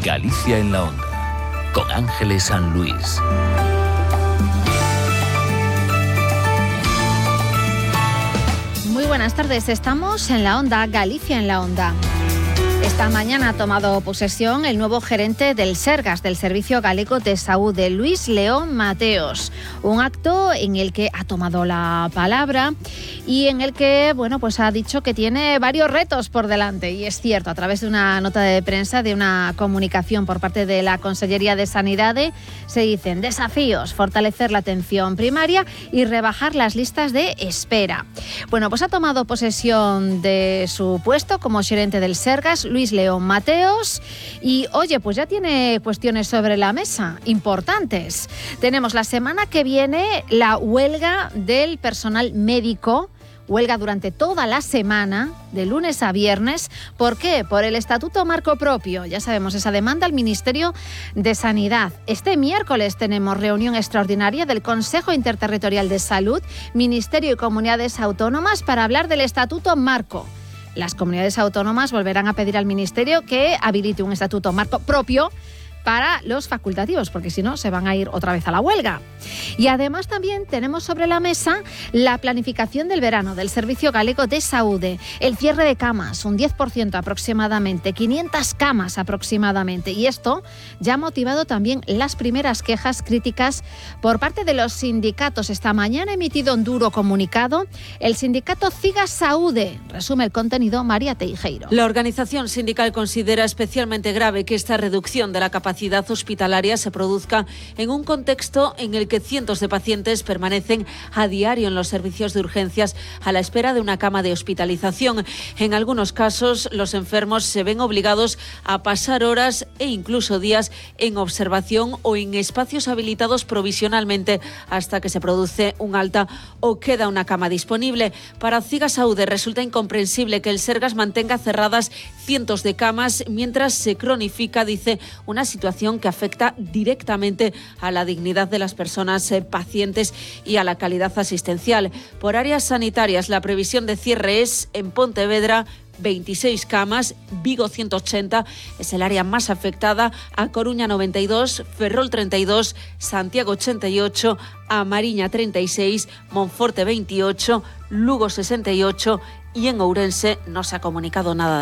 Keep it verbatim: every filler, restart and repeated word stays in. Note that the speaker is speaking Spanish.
Galicia en la Onda, con Ángeles San Luis. Muy buenas tardes, estamos en la Onda, Galicia en la Onda. Esta mañana ha tomado posesión el nuevo gerente del Sergas, del Servicio Galego de Saúde, Luis León Mateos. Un acto en el que ha tomado la palabra y en el que, bueno, pues ha dicho que tiene varios retos por delante. Y es cierto, a través de una nota de prensa, de una comunicación por parte de la Consellería de Sanidad, se dicen desafíos: fortalecer la atención primaria y rebajar las listas de espera. Bueno, pues ha tomado posesión de su puesto como gerente del Sergas, Luis León Mateos, y oye, pues ya tiene cuestiones sobre la mesa importantes. Tenemos la semana que viene la huelga del personal médico, huelga durante toda la semana, de lunes a viernes. ¿Por qué? Por el Estatuto Marco Propio. Ya sabemos, esa demanda al Ministerio de Sanidad. Este miércoles tenemos reunión extraordinaria del Consejo Interterritorial de Salud, Ministerio y Comunidades Autónomas para hablar del Estatuto Marco. Las comunidades autónomas volverán a pedir al Ministerio que habilite un estatuto marco propio para los facultativos, porque si no se van a ir otra vez a la huelga. Y además también tenemos sobre la mesa la planificación del verano del Servicio Galego de Saúde, el cierre de camas, un diez por ciento aproximadamente, quinientas camas aproximadamente, y esto ya ha motivado también las primeras quejas críticas por parte de los sindicatos. Esta mañana ha emitido un duro comunicado el sindicato CIGA Saúde. Resume el contenido María Teijeiro. La organización sindical considera especialmente grave que esta reducción de la capacidad hospitalaria se produzca en un contexto en el que cientos de pacientes permanecen a diario en los servicios de urgencias a la espera de una cama de hospitalización. En algunos casos, los enfermos se ven obligados a pasar horas e incluso días en observación o en espacios habilitados provisionalmente hasta que se produce un alta o queda una cama disponible. Para CIGA Saúde resulta incomprensible que el Sergas mantenga cerradas cientos de camas mientras se cronifica, dice, una situación que afecta directamente a la dignidad de las personas eh, pacientes y a la calidad asistencial. Por áreas sanitarias, la previsión de cierre es en Pontevedra veintiséis camas, Vigo ciento ochenta, es el área más afectada, A Coruña noventa y dos, Ferrol treinta y dos, Santiago ochenta y ocho, A Mariña treinta y seis, Monforte veintiocho, Lugo sesenta y ocho y en Ourense no se ha comunicado nada.